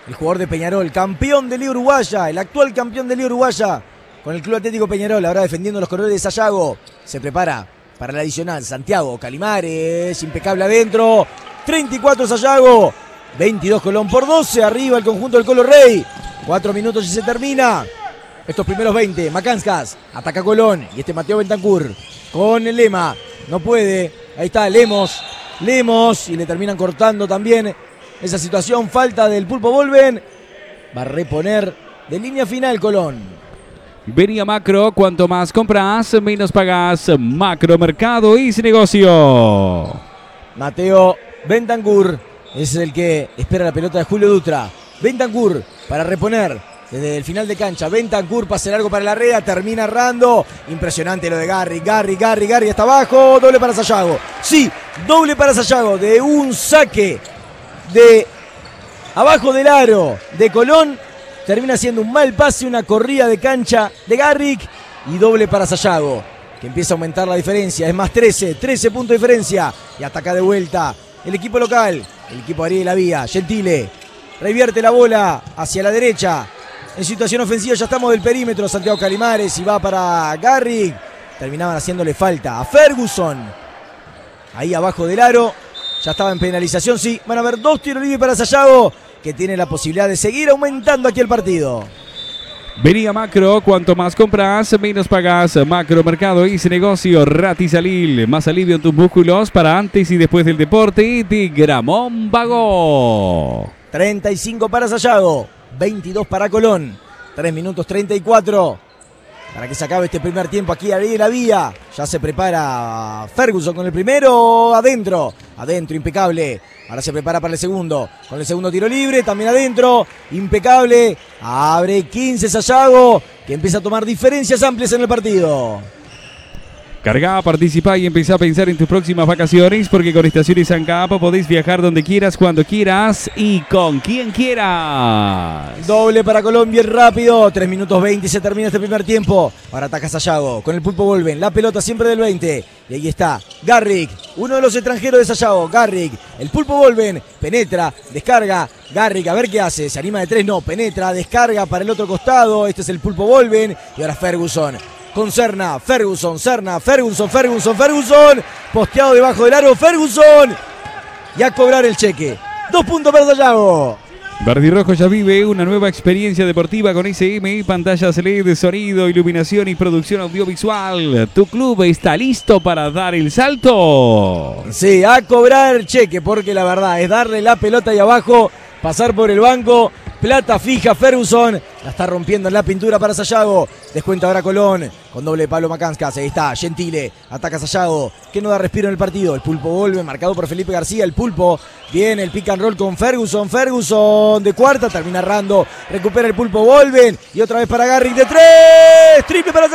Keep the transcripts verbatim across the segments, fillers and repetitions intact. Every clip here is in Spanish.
el jugador de Peñarol, campeón de Liga Uruguaya, el actual campeón de Liga Uruguaya con el Club Atlético Peñarol, ahora defendiendo los colores de Sayago. Se prepara para la adicional. Santiago Calimares, impecable adentro. treinta y cuatro Sayago, veintidós Colón por doce. Arriba el conjunto del Colo Rey. cuatro minutos y se termina. Estos primeros veinte. Macanskas ataca Colón. Y este Mateo Bentancur con el Lema. No puede. Ahí está Lemos. Lemos. Y le terminan cortando también esa situación. Falta del Pulpo Volven. Va a reponer de línea final Colón. Vení a Macro, cuanto más compras, menos pagás. Macro Mercado y Negocio. Mateo Bentancur es el que espera la pelota de Julio Dutra. Bentancur para reponer desde el final de cancha. Bentancur, pase largo para la red, termina errando. Impresionante lo de Garrick, Garrick, Garrick, Garrick hasta abajo. Doble para Sayago. Sí, doble para Sayago de un saque de abajo del aro de Colón. Termina siendo un mal pase, una corrida de cancha de Garrick y doble para Sayago, que empieza a aumentar la diferencia. Es más trece, trece puntos de diferencia. Y ataca de vuelta el equipo local, el equipo de Ariel de la Vía. Gentile revierte la bola hacia la derecha. En situación ofensiva ya estamos del perímetro. Santiago Calimares y va para Garrick. Terminaban haciéndole falta a Ferguson. Ahí abajo del aro. Ya estaba en penalización, sí. Van a haber dos tiros libres para Sayago, que tiene la posibilidad de seguir aumentando aquí el partido. Vení a Macro, cuanto más compras, menos pagás. Macro Mercado y Negocio. Ratizalil, más alivio en tus músculos para antes y después del deporte. Tigramón Vago. treinta y cinco para Sayago, veintidós para Colón. tres minutos treinta y cuatro para que se acabe este primer tiempo aquí a la Vía. Ya se prepara Ferguson con el primero. Adentro, adentro, impecable. Ahora se prepara para el segundo. Con el segundo tiro libre, también adentro. Impecable. Abre quince Sayago, que empieza a tomar diferencias amplias en el partido. Carga, participa y empezá a pensar en tus próximas vacaciones, porque con Estaciones ANCAP podés viajar donde quieras, cuando quieras y con quien quieras. Doble para Colombia, rápido. tres minutos veinte y se termina este primer tiempo. Ahora ataca Sayago con el Pulpo Volven. La pelota siempre del veinte. Y ahí está Garrick, uno de los extranjeros de Sayago. Garrick, el Pulpo Volven. Penetra, descarga. Garrick, a ver qué hace. Se anima de tres, no. Penetra, descarga para el otro costado. Este es el Pulpo Volven. Y ahora Ferguson. Con Serna, Ferguson, Serna, Ferguson, Ferguson, Ferguson. Posteado debajo del aro, Ferguson. Y a cobrar el cheque. Dos puntos para Sayago. Verde y Rojo ya vive una nueva experiencia deportiva con S M, pantallas L E D, sonido, iluminación y producción audiovisual. Tu club está listo para dar el salto. Sí, a cobrar el cheque, porque la verdad es darle la pelota ahí abajo, pasar por el banco. Plata fija Ferguson, la está rompiendo en la pintura para Sayago. Descuenta ahora Colón, con doble de Pablo Macanskas. Ahí está, Gentile, ataca Sayago, que no da respiro en el partido. El Pulpo vuelve, marcado por Felipe García. El Pulpo, viene el pick and roll con Ferguson. Ferguson de cuarta, termina errando. Recupera el Pulpo, vuelven. Y otra vez para Garrick de tres. Triple para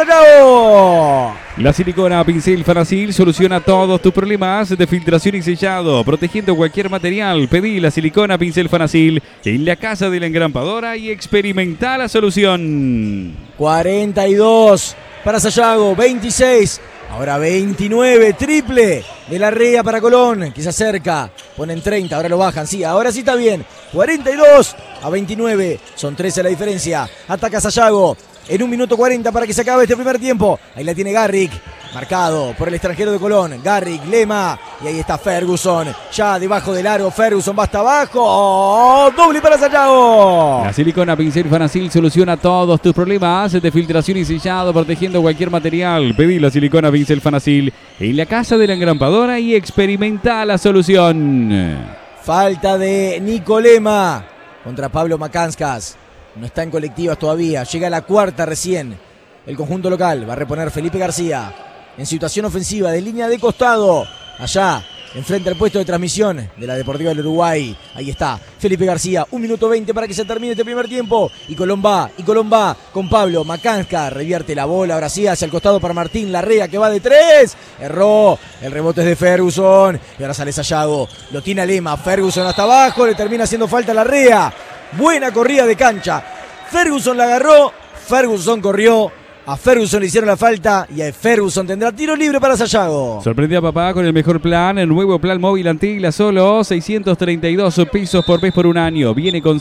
Sayago. La silicona Pincel Fanacil soluciona todos tus problemas de filtración y sellado, protegiendo cualquier material. Pedí la silicona Pincel Fanacil en la casa de la engrampadora y experimenta la solución. cuarenta y dos para Sayago, veintiséis. Ahora veintinueve, triple de la Rea para Colón, que se acerca. Ponen treinta, ahora lo bajan, sí, ahora sí está bien. cuarenta y dos a veintinueve, son trece la diferencia. Ataca Sayago en un minuto cuarenta para que se acabe este primer tiempo. Ahí la tiene Garrick, marcado por el extranjero de Colón. Garrick, Lema, y ahí está Ferguson. Ya debajo del aro, Ferguson va hasta abajo. ¡Oh! Doble para Sayago. La silicona Pincel Fanacil soluciona todos tus problemas de filtración y sellado, protegiendo cualquier material. Pedí la silicona Pincel Fanacil en la casa de la engrampadora y experimenta la solución. Falta de Nico Lema contra Pablo Macanskas. No está en colectivas todavía. Llega a la cuarta recién. El conjunto local va a reponer Felipe García en situación ofensiva de línea de costado. Allá, enfrente al puesto de transmisión de la Deportiva del Uruguay. Ahí está Felipe García. Un minuto veinte para que se termine este primer tiempo. Y Colón va, y Colón va con Pablo Macanskas. Revierte la bola ahora sí hacia el costado para Martín Larrea, que va de tres. Erró. El rebote es de Ferguson. Y ahora sale Sayago. Lo tiene a Lema. Ferguson hasta abajo. Le termina haciendo falta a Larrea. Buena corrida de cancha. Ferguson la agarró. Ferguson corrió. A Ferguson le hicieron la falta y a Ferguson tendrá tiro libre para Sayago. Sorprende a papá con el mejor plan, el nuevo plan móvil Antigua, solo seiscientos treinta y dos pesos por mes por un año. Viene con